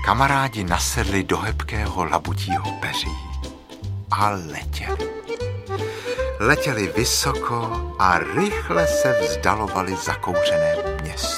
Kamarádi nasedli do hebkého labutího peří a letěli. Letěli vysoko a rychle se vzdalovali zakouřené